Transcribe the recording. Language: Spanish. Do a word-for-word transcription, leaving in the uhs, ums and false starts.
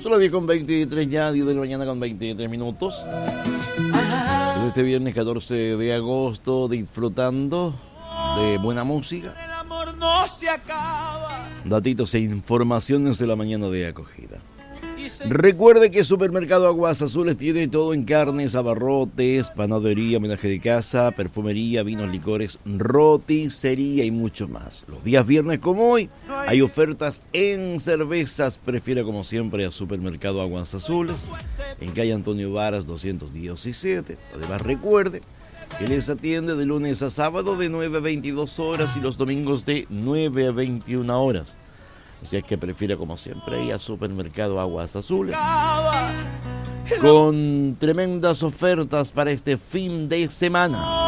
Son las diez con veintitrés ya, diez de la mañana con veintitrés minutos. Desde este viernes catorce de agosto, disfrutando de buena música. El amor no se acaba. Datitos e informaciones de la mañana de acogida. Recuerde que Supermercado Aguas Azules tiene todo en carnes, abarrotes, panadería, homenaje de casa, perfumería, vinos, licores, roticería y mucho más. Los días viernes como hoy hay ofertas en cervezas. Prefiere como siempre a Supermercado Aguas Azules en calle Antonio Varas doscientos diecisiete. Además recuerde que les atiende de lunes a sábado de nueve a veintidós horas y los domingos de nueve a veintiuna horas. Así es que prefiere como siempre ir a Supermercado Aguas Azules con tremendas ofertas para este fin de semana.